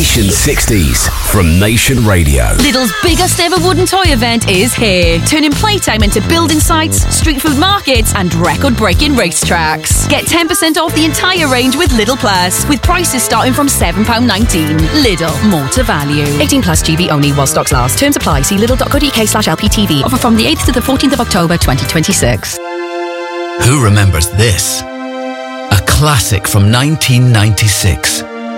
Nation 60s from Nation Radio. Lidl's biggest ever wooden toy event is here, turning playtime into building sites, street food markets and record-breaking racetracks. Get 10% off the entire range with Lidl Plus, with prices starting from £7.19. Lidl, more to value. 18 plus GB only while stocks last. Terms apply. See lidl.co.uk/LPTV. Offer from the 8th to the 14th of October 2026. Who remembers this? A classic from 1996.